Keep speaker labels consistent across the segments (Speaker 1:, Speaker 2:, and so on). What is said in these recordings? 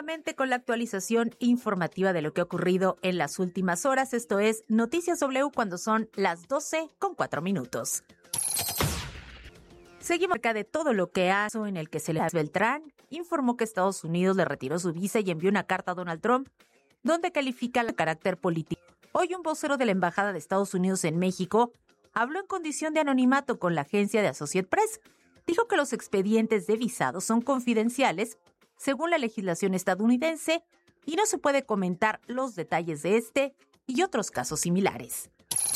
Speaker 1: Con la actualización informativa de lo que ha ocurrido en las últimas horas. Esto es Noticias W cuando son las 12:04. Seguimos cerca de todo lo que hace en el que Beltrán informó que Estados Unidos le retiró su visa y envió una carta a Donald Trump donde califica el carácter político. Hoy un vocero de la Embajada de Estados Unidos en México habló en condición de anonimato con la agencia de Associated Press. Dijo que los expedientes de visados son confidenciales según la legislación estadounidense, y no se puede comentar los detalles de este y otros casos similares.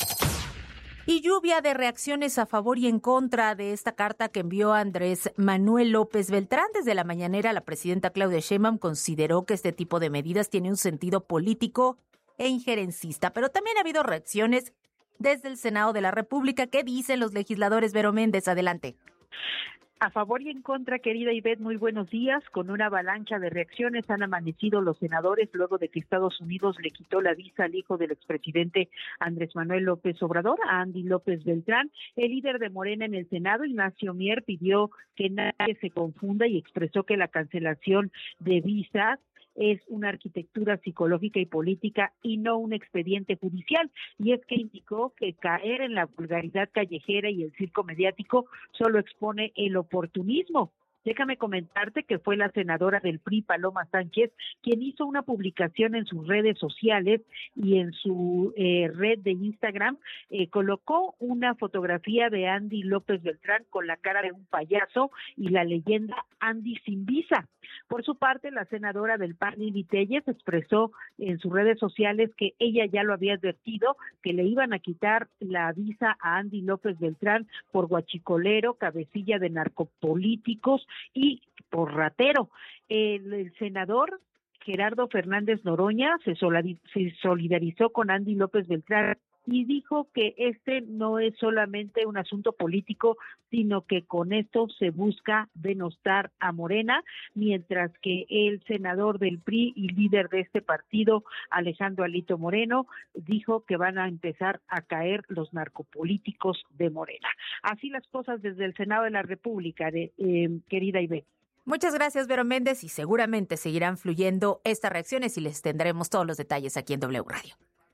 Speaker 1: Y lluvia de reacciones a favor y en contra de esta carta que envió Andrés Manuel López Beltrán. Desde la mañanera, la presidenta Claudia Sheinbaum consideró que este tipo de medidas tiene un sentido político e injerencista, pero también ha habido reacciones desde el Senado de la República. ¿Qué dicen los legisladores? Vero Méndez, adelante.
Speaker 2: A favor y en contra, querida Ivette, muy buenos días. Con una avalancha de reacciones han amanecido los senadores luego de que Estados Unidos le quitó la visa al hijo del expresidente Andrés Manuel López Obrador, a Andy López Beltrán. El líder de Morena en el Senado, Ignacio Mier, pidió que nadie se confunda y expresó que la cancelación de visas es una arquitectura psicológica y política y no un expediente judicial. Y es que indicó que caer en la vulgaridad callejera y el circo mediático solo expone el oportunismo. Déjame comentarte que fue la senadora del PRI, Paloma Sánchez, quien hizo una publicación en sus redes sociales y en su red de Instagram, colocó una fotografía de Andy López Beltrán con la cara de un payaso y la leyenda Andy sin visa. Por su parte, la senadora del PAN, Lili Téllez, expresó en sus redes sociales que ella ya lo había advertido, que le iban a quitar la visa a Andy López Beltrán por guachicolero, cabecilla de narcopolíticos y por ratero. El senador Gerardo Fernández Noroña se solidarizó con Andy López Beltrán y dijo que este no es solamente un asunto político, sino que con esto se busca denostar a Morena, mientras que el senador del PRI y líder de este partido, Alejandro Alito Moreno, dijo que van a empezar a caer los narcopolíticos de Morena. Así las cosas desde el Senado de la República, querida Ivette.
Speaker 1: Muchas gracias, Vero Méndez, y seguramente seguirán fluyendo estas reacciones y les tendremos todos los detalles aquí en W Radio.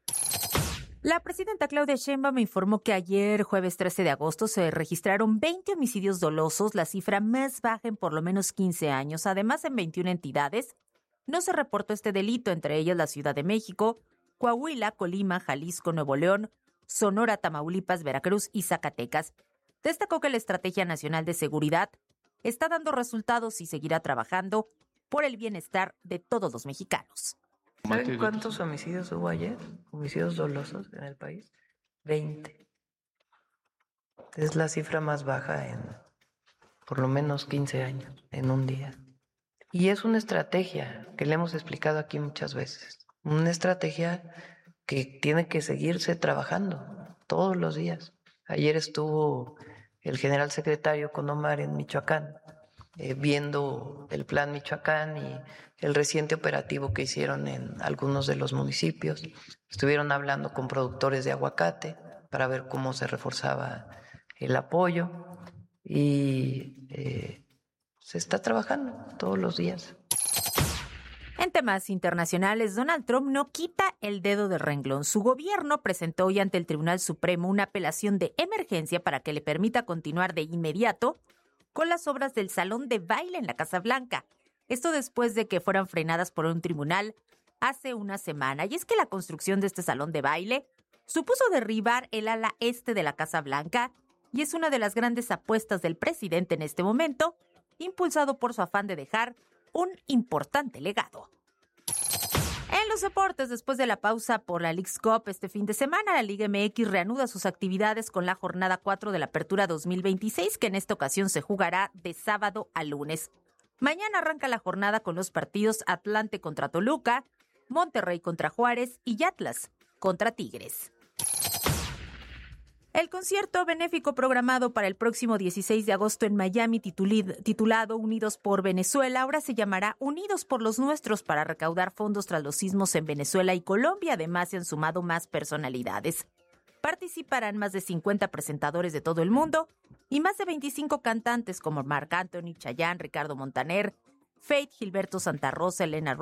Speaker 1: La presidenta Claudia Sheinbaum informó que ayer, jueves 13 de agosto, se registraron 20 homicidios dolosos, la cifra más baja en por lo menos 15 años. Además, en 21 entidades no se reportó este delito, entre ellas la Ciudad de México, Coahuila, Colima, Jalisco, Nuevo León, Sonora, Tamaulipas, Veracruz y Zacatecas. Destacó que la Estrategia Nacional de Seguridad está dando resultados y seguirá trabajando por el bienestar de todos los mexicanos.
Speaker 3: ¿Saben cuántos homicidios hubo ayer? Homicidios dolosos en el país. 20. Es la cifra más baja en por lo menos 15 años, en un día. Y es una estrategia que le hemos explicado aquí muchas veces. Una estrategia que tiene que seguirse trabajando todos los días. Ayer estuvo el general secretario con Omar en Michoacán, viendo el plan Michoacán y el reciente operativo que hicieron en algunos de los municipios. Estuvieron hablando con productores de aguacate para ver cómo se reforzaba el apoyo y se está trabajando todos los días.
Speaker 1: En temas internacionales, Donald Trump no quita el dedo del renglón. Su gobierno presentó hoy ante el Tribunal Supremo una apelación de emergencia para que le permita continuar de inmediato con las obras del salón de baile en la Casa Blanca. Esto después de que fueran frenadas por un tribunal hace una semana. Y es que la construcción de este salón de baile supuso derribar el ala este de la Casa Blanca y es una de las grandes apuestas del presidente en este momento, impulsado por su afán de dejar un importante legado. En los deportes, después de la pausa por la Leagues Cup este fin de semana, la Liga MX reanuda sus actividades con la jornada 4 de la Apertura 2026, que en esta ocasión se jugará de sábado a lunes. Mañana arranca la jornada con los partidos Atlante contra Toluca, Monterrey contra Juárez y Atlas contra Tigres. El concierto benéfico programado para el próximo 16 de agosto en Miami, titulado Unidos por Venezuela, ahora se llamará Unidos por los Nuestros, para recaudar fondos tras los sismos en Venezuela y Colombia. Además, se han sumado más personalidades. Participarán más de 50 presentadores de todo el mundo y más de 25 cantantes como Marc Anthony, Chayanne, Ricardo Montaner, Faith, Gilberto Santa Rosa, Elena